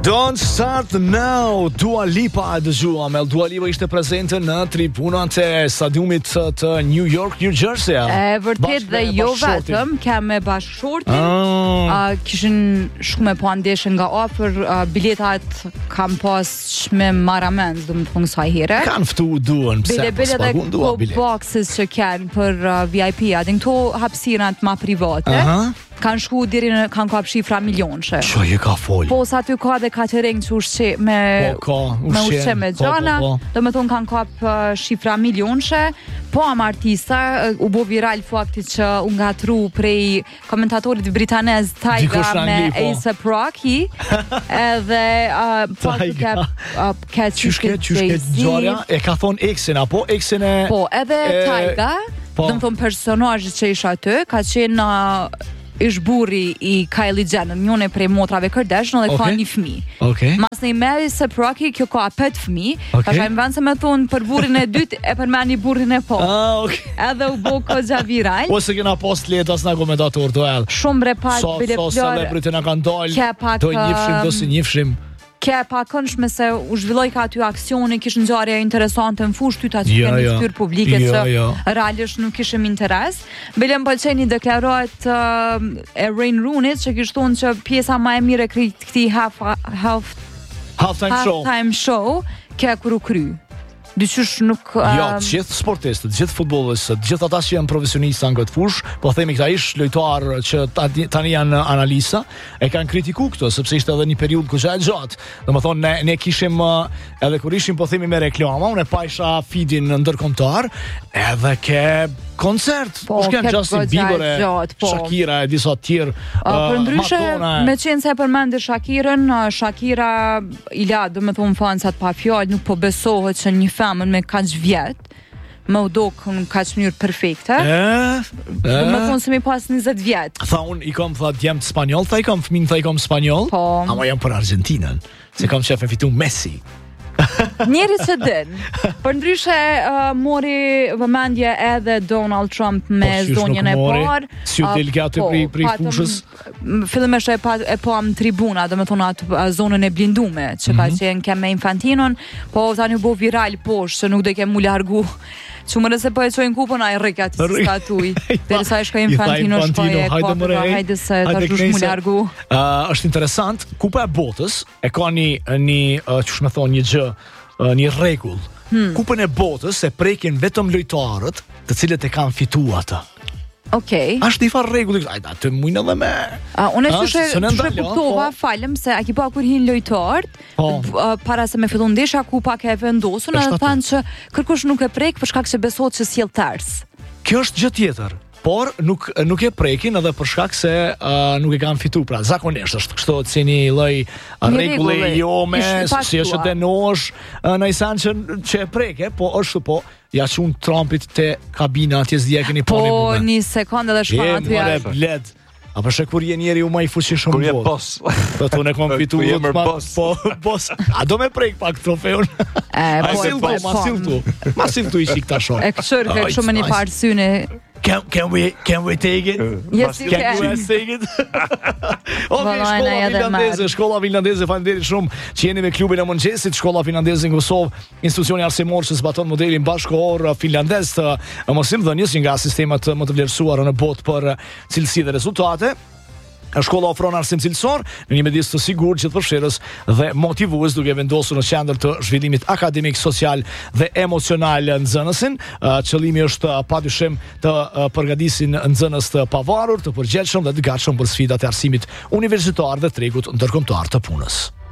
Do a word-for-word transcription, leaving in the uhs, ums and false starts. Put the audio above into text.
Don't Start Now, Dua Lipa e dëgjuam. Dua Lipa ishte prezente në tribunat e stadiumit të New York, New Jersey. E vërtet dhe jo vetëm, ka me bashkëshortin. Ah. Uh, kishin shku me po ndeshën nga afër, uh, biletat kam pas me maramend, do më të thonë sa herë. Kanë ftu duan, pse bile, bile pagun dua bilet. Boxes që kanë për uh, V I P, atë këto hapësirat ma private. Aha. Kanë shku deri në kanë kap shifra milionëshe. Ço je ka fol. Po sa ty ka dhe catering që ushqe me po, ka, me ushqe me gjana, po, po, po. do me thonë kanë kap uh, shifra milionëshe. Po am artista uh, u bo viral fakti që u ngatru prej komentatorit britanez Tyga me A$ep Rocky. Edhe uh, fakti ka uh, ka çushke çushke gjorja e ka thon eksin apo eksin e po edhe e, Tyga, po. Do me thonë personazhi që isha aty ka qenë uh, ish burri i Kylie Jenner, njone prej motrave Kardashian dhe okay. Ka një fëmi. Okay. Mas në i meri se Rocky, kjo ka pet fëmi, okay. Ka shajnë vend se me thonë për burrin e dytë e përmeni burrin e po. Ah, okay. Edhe u bo këgja viral. Ose kena post letas nga komentator të edhe. Shumë repat, so, bile so, flore. So celebrity nga kanë dalë, do njifshim, do si njifshim. Kje pa këndshme se u zhvilloj ka aty aksioni, kishë ngjarje interesante në fush, ty ta që ja, kemi ja. ftyrë publike ja, që ja. realisht nuk kishim interes. Bile më pëlqeni deklarohet uh, e Wayne Rooney që kishtë thonë që pjesa ma e mire këti half, half, half time show, time show kje kur u kry. Dyqysh nuk... Uh, jo, të gjithë sportistët, të gjithë futbollistët, të gjithë ata që janë profesionistë në këtë fush, po themi këta ish lojtar që tani janë analisa, e kanë kritiku këto, sepse ishte edhe një periudhë kësha e gjatë. Dhe më thonë, ne, ne kishim, edhe kur ishim po themi me reklama, unë e pa isha feedin në ndërkombëtar, edhe ke koncert, po, shkem Justin Bieber, po. Shakira e disa tjerë, uh, për ndryshe, Madonna. Me qenë se e përmende Shakirën, uh, Shakira i la, do me thonë fansat pa fjallë, nuk po besohet që një femën me kaq vjet, me u dokë në kaq mënyrë perfekte, do me thonë se mi pas njëzet vjet. Tha unë i kom tha djemë të spanjoll, tha i kom fëmin, tha i kom spanjoll, po. Ama jam për Argentinën, se kom qef e fitu Messi. Njeri që din, për ndryshe uh, mori vëmendje edhe Donald Trump me po, zonjën e parë. Si u del gati uh, pri, pri fushës? Fillimisht e, pa, e po am tribuna, do me thonë atë zonën e blindume, që mm -hmm. ka qenë kem me Infantinon, po tani u bo viral poshtë, që nuk dhe kem mu largu. Që më nëse po e qojnë kupën, a i rrika të si statuj. Dhe sa e shkoj Infantino, shkoj e kopë, hajde se ta shush mu largu. Uh, është interesant, kupa e botës e ka një, një uh, që shme thonë, një gjë, uh, një rregull. Hmm. Kupën e botës e prekin vetëm lojtarët të cilët e kanë fitu atë. Okej. Okay. Ashtë një farë regulli, ajda, të mujnë edhe me... A, unë e që shë kuptova, falem, se a ki pa kur hin lojtarët, para se me fillon ndeshja kupa ke vendosën, edhe thanë që kërkush nuk e prek, për shkak që besot që s'jel tërs. Kjo është gjë tjetër, por nuk, nuk e prekin edhe për shkak se uh, nuk e kanë fitu, pra zakonisht është kështu të si një lloj rregulli jo me, si është të denosh uh, në isan që, që e preke, po është po, ja qunë Trumpit të kabina atje s'dje keni po, po Po, një sekundë dhe shkon aty jashtë. Je, bled. A përshë kur je njeri u ma i fuqishëm kur je boss. Të të në kom fitu po, boss. A do me prejk pak trofeun? E, po, masil tu, masil tu. Masil tu i shik ta shok. E këshër, ke këshu me një parë syne. Can, can we can we take it? Yes, you can. Can we take it? Okay, shkolla finlandeze, shkolla finlandeze, faleminderit shumë që jeni me klubin e mëngjesit. Shkolla finlandeze në Kosovë, institucioni arsimor që zbaton modelin bashkëkohor finlandez të mësimdhënies, një nga sistemat më të vlerësuara në botë për cilësi dhe rezultate. Shkolla ofron arsim cilësor në një mjedis të sigurt, gjithëpërfshirës dhe motivues, duke vendosur në qendër të zhvillimit akademik, social dhe emocional nxënësin. Qëllimi është padyshim të përgatisin nxënës të pavarur, të përgjegjshëm dhe të gatshëm për sfidat e arsimit universitar dhe tregut ndërkombëtar të punës.